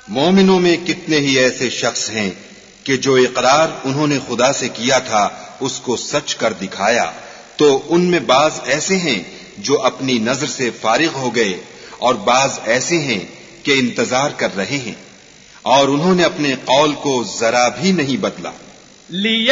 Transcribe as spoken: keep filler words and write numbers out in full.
मोमिनों में कितने ही ऐसे शख्स हैं कि जो इकरार उन्होंने खुदा से किया था उसको सच कर दिखाया, तो उनमें बाज ऐसे हैं जो अपनी नजर से फारिग हो गए और बाज ऐसे हैं कि इंतजार कर रहे हैं, और उन्होंने अपने कौल को जरा भी नहीं बदला।